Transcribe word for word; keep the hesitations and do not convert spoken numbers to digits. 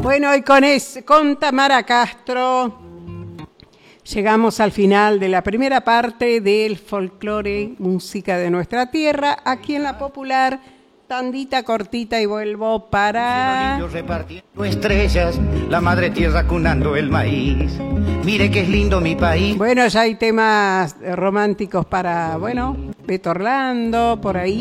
Bueno, y con, es, con Tamara Castro llegamos al final de la primera parte del folclore, música de nuestra tierra, aquí en La Popular. Tandita cortita y vuelvo para... repartiendo estrellas, la madre tierra cunando el maíz. Mire que es lindo mi país. Bueno, ya hay temas románticos para, bueno, Beto Orlando, por ahí.